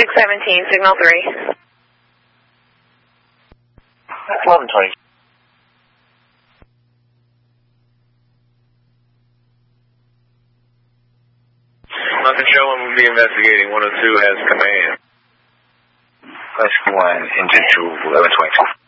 617, signal 3. 1120. Nothing showing, we'll be investigating. 102 has command. Rescue 1, engine 2, 1120.